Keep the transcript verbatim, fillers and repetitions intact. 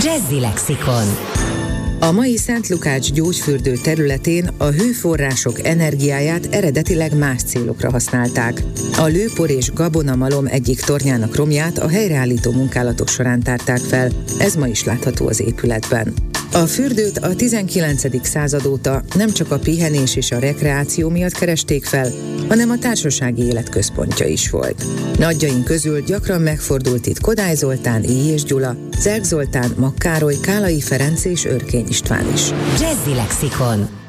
Jazzy Lexikon. A mai Szent Lukács gyógyfürdő területén a hőforrások energiáját eredetileg más célokra használták. A lőpor és gabonamalom egyik tornyának romját a helyreállító munkálatok során tárták fel, ez ma is látható az épületben. A fürdőt a tizenkilencedik század óta nem csak a pihenés és a rekreáció miatt keresték fel, hanem a társasági élet központja is volt. Nagyjaink közül gyakran megfordult itt Kodály Zoltán, Éjjés Gyula, Zerg Zoltán, Makkároly, Kálai Ferenc és Örkény István is. Jazzy Lexikon.